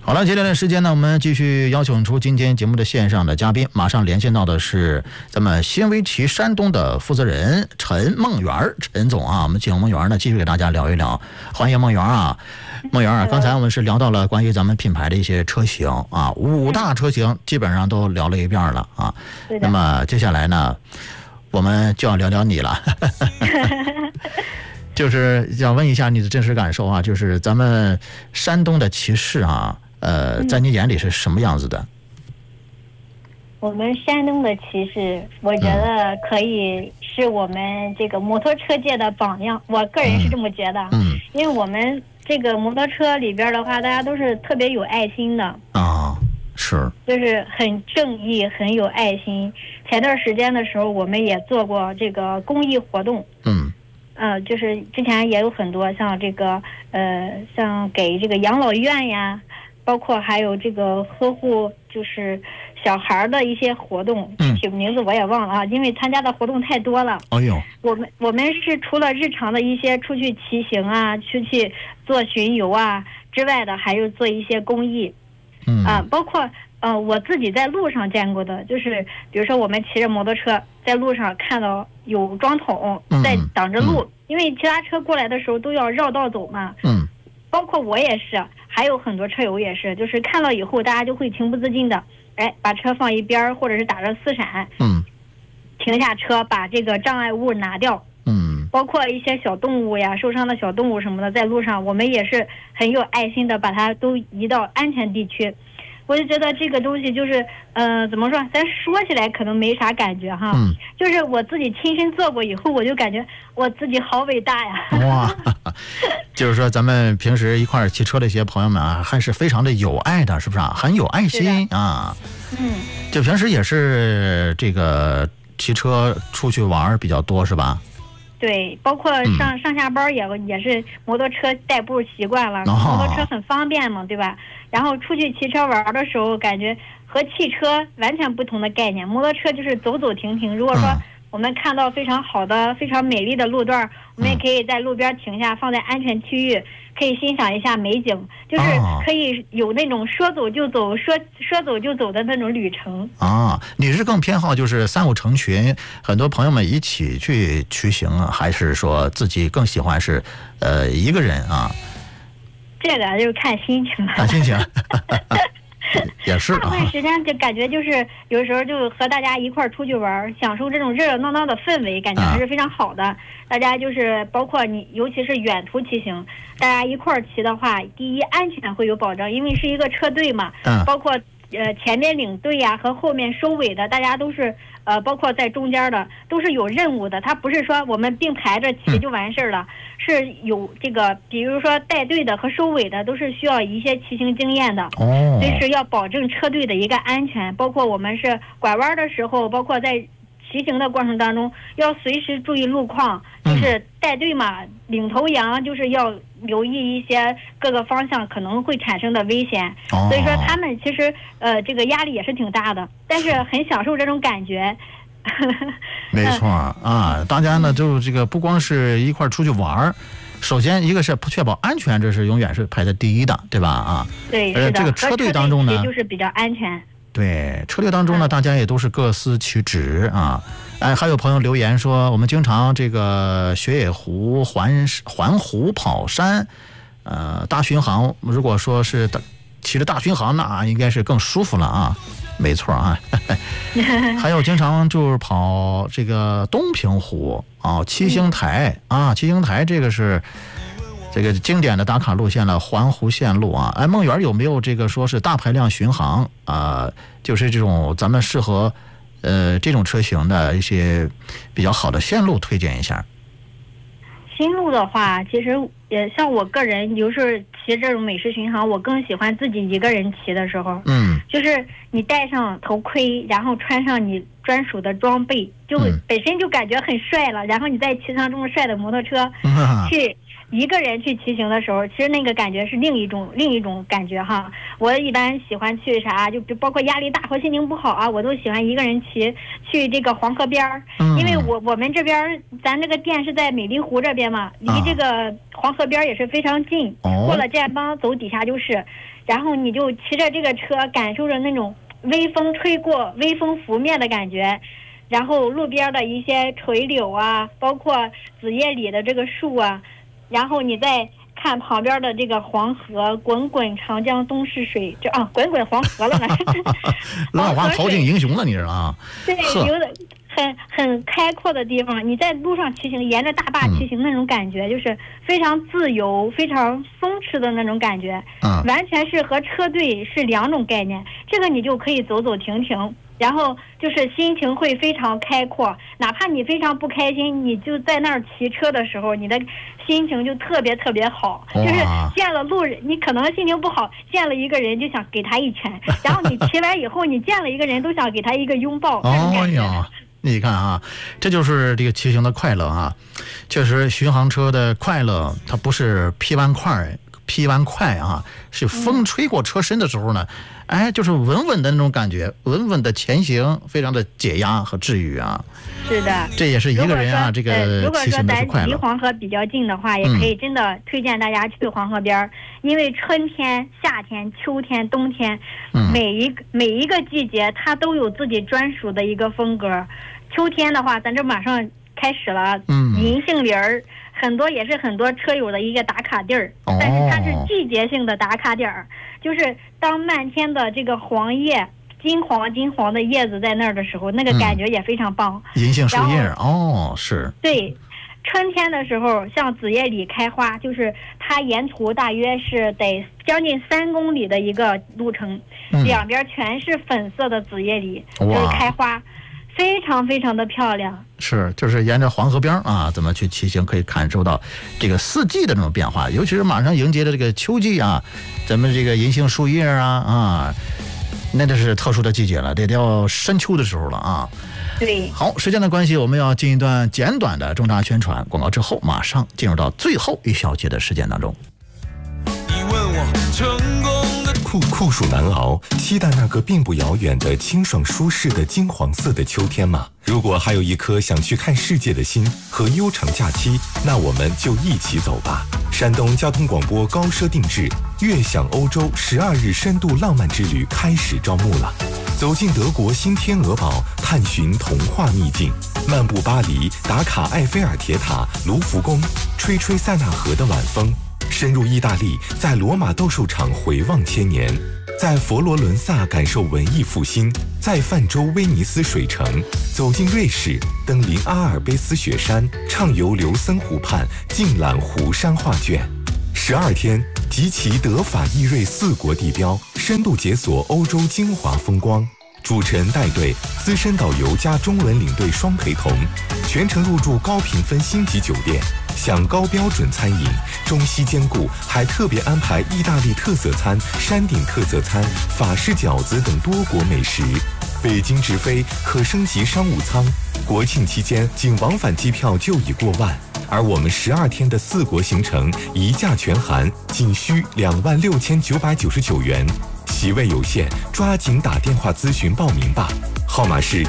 好了，接下来的时间呢，我们继续邀请出今天节目的线上的嘉宾，马上连线到的是咱们新围棋山东的负责人陈梦圆陈总啊，我们请梦圆呢继续给大家聊一聊，欢迎梦圆啊。梦圆啊，刚才我们是聊到了关于咱们品牌的一些车型啊，5大车型基本上都聊了一遍了啊。那么接下来呢，我们就要聊聊你了。就是想问一下你的真实感受啊，就是咱们山东的骑士啊，在你眼里是什么样子的？ 我们山东的骑士，我觉得可以是我们这个摩托车界的榜样，我个人是这么觉得。因为我们这个摩托车里边的话，大家都是特别有爱心的啊，是， 就是很正义，很有爱心。前段时间的时候，我们也做过这个公益活动。就是之前也有很多像这个像给这个养老院呀，包括还有这个呵护就是小孩的一些活动，具体名字我也忘了啊，因为参加的活动太多了。 哎呦， 我们是除了日常的一些出去骑行啊，出去做巡游啊之外的，还有做一些公益。包括我自己在路上见过的，就是比如说我们骑着摩托车在路上看到有桩桶在挡着路，因为其他车过来的时候都要绕道走嘛。包括我也是，还有很多车友也是，就是看到以后大家就会情不自禁的，把车放一边，或者是打着四闪，停下车把这个障碍物拿掉。包括一些小动物呀，受伤的小动物什么的，在路上我们也是很有爱心的，把它都移到安全地区。我就觉得这个东西就是，怎么说？咱说起来可能没啥感觉哈，就是我自己亲身做过以后，我就感觉我自己好伟大呀！ 哇，就是说咱们平时一块儿骑车的一些朋友们啊，还是非常的有爱的，是不是啊？很有爱心啊。就平时也是这个骑车出去玩比较多，是吧？ 对，包括上下班也是摩托车代步习惯了，摩托车很方便嘛，对吧？然后出去骑车玩的时候，感觉和汽车完全不同的概念。摩托车就是走走停停，如果说我们看到非常好的、非常美丽的路段，我们也可以在路边停下，放在安全区域，可以欣赏一下美景，就是可以有那种说走就走、说走就走的那种旅程啊。你是更偏好就是3、5成群，很多朋友们一起去骑行啊，还是说自己更喜欢是一个人啊？ 这个就是看心情了。 看心情。也是大部分时间就感觉就是有时候就和大家一块儿出去玩，享受这种热热闹闹的氛围，感觉还是非常好的。大家就是包括你，尤其是远途骑行，大家一块儿骑的话，第一安全会有保障，因为是一个车队嘛。包括前面领队呀和后面收尾的，大家都是包括在中间的都是有任务的，他不是说我们并排着骑就完事儿了，是有这个比如说带队的和收尾的都是需要一些骑行经验的，随时要保证车队的一个安全，包括我们是拐弯的时候，包括在骑行的过程当中要随时注意路况，就是带队嘛，领头羊就是要留意一些各个方向可能会产生的危险，所以说他们其实这个压力也是挺大的，但是很享受这种感觉。 没错啊，大家呢就这个不光是一块出去玩，首先一个是确保安全，这是永远是排在第一的，对吧？啊， 对，是的。 这个车队当中呢， 就是比较安全。 对，车队当中呢，大家也都是各司其职啊。还有朋友留言说，我们经常这个雪野湖环湖跑山，大巡航，如果说是骑着大巡航，那应该是更舒服了啊。没错啊。还有经常就是跑这个东平湖啊，七星台啊，七星台这个是这个经典的打卡路线了，环湖线路啊。梦圆有没有这个说是大排量巡航啊？就是这种咱们适合这种车型的一些比较好的线路推荐一下。 新路的话，其实也像我个人，有时候骑这种美式巡航，我更喜欢自己一个人骑的时候。就是你戴上头盔，然后穿上你专属的装备，就本身就感觉很帅了。然后你再骑上这么帅的摩托车，去一个人去骑行的时候，其实那个感觉是另一种感觉哈。我一般喜欢去啥，就包括压力大或心情不好啊，我都喜欢一个人去这个黄河边儿，因为我们这边咱这个店是在美丽湖这边嘛，离这个黄河边也是非常近，过了毡帮走底下就是，然后你就骑着这个车，感受着那种微风吹过、微风拂面的感觉。然后路边的一些垂柳啊，包括紫叶里的这个树啊，然后你再看旁边的这个黄河，滚滚长江东逝水，滚滚黄河了呢。 浪花淘尽英雄了，你知道啊？ 对，有的很开阔的地方，你在路上骑行，沿着大坝骑行，那种感觉就是非常自由、非常松弛的那种感觉，完全是和车队是两种概念。这个你就可以走走停停。然后就是心情会非常开阔，哪怕你非常不开心，你就在那儿骑车的时候，你的心情就特别特别好。就是见了路人，你可能心情不好，见了一个人就想给他一拳，然后你骑完以后，你见了一个人都想给他一个拥抱。 哎呀，你看啊，这就是这个骑行的快乐啊！确实，巡航车的快乐，它不是劈完快啊，是风吹过车身的时候呢。就是稳稳的那种感觉，稳稳的前行，非常的解压和治愈啊。 是的， 这也是一个人啊，这个骑行的是快乐。 如果说咱离黄河比较近的话，也可以真的推荐大家去黄河边，因为春天、夏天、秋天、冬天，每一个季节它都有自己专属的一个风格。秋天的话，咱这马上开始了，银杏林儿。很多也是很多车友的一个打卡地儿，但是它是季节性的打卡点儿，就是当漫天的这个黄叶金黄的叶子在那儿的时候，那个感觉也非常棒。 银杏树叶是。对， 春天的时候，像紫叶李开花，就是它沿途大约是得将近3公里的一个路程，两边全是粉色的紫叶李，就是开花。非常非常的漂亮， 就是沿着黄河边啊，怎么去骑行，可以感受到这个四季的那种变化，尤其是马上迎接的这个秋季啊，咱们这个银杏树叶那是特殊的季节了，得到深秋的时候了啊。 对， 好，时间的关系，我们要进一段简短的重大宣传广告之后，马上进入到最后一小节的时间当中。 你问我成功的酷暑难熬，期待那个并不遥远的清爽舒适的金黄色的秋天吗？如果还有一颗想去看世界的心和悠长假期，那我们就一起走吧。山东交通广播高奢定制悦享欧洲12日深度浪漫之旅开始招募了。走进德国新天鹅堡，探寻童话秘境，漫步巴黎，打卡埃菲尔铁塔、卢浮宫，吹吹塞纳河的晚风，深入意大利，在罗马斗兽场回望千年，在佛罗伦萨感受文艺复兴，在泛舟威尼斯水城，走进瑞士，登临阿尔卑斯雪山，畅游琉森湖畔，尽览湖山画卷。12天，集齐德法意瑞4国地标，深度解锁欧洲精华风光。主持人带队，资深导游加中文领队双陪同，全程入住高评分星级酒店，享高标准餐饮，中西兼顾，还特别安排意大利特色餐、山顶特色餐、法式饺子等多国美食。北京直飞可升级商务舱，国庆期间仅往返机票就已过万，而我们12天的4国行程一价全含，仅需26999元。席位有限，抓紧打电话咨询报名吧。号码是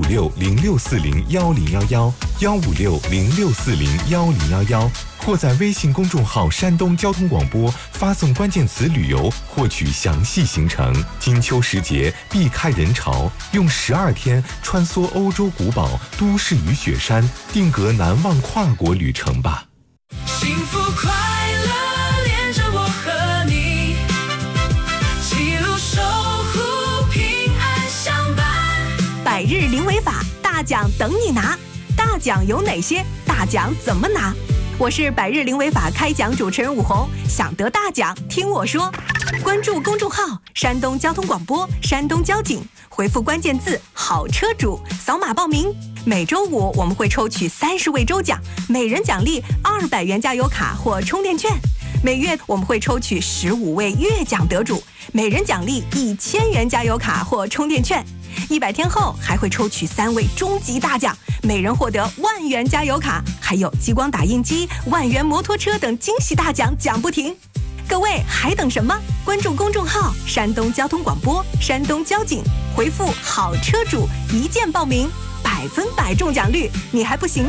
15606401011，15606401011，或在微信公众号山东交通广播发送关键词旅游获取详细行程。金秋时节避开人潮，用12天穿梭欧洲古堡、都市与雪山，定格难忘跨国旅程吧。 幸福快乐连着我和你，记录守护平安相伴。 百日零违法，大奖等你拿。大奖有哪些？大奖怎么拿？我是百日零违法开奖主持人武红，想得大奖听我说。关注公众号山东交通广播、山东交警，回复关键字好车主，扫码报名。每周五我们会抽取30位周奖，每人奖励200元加油卡或充电券。每月我们会抽取15位月奖得主，每人奖励1000元加油卡或充电券。 100天后还会抽取3位终极大奖，每人获得1万元加油卡，还有激光打印机、1万元摩托车等惊喜大奖奖不停。各位还等什么？关注公众号山东交通广播、山东交警，回复好车主一键报名，100%中奖率，你还不行？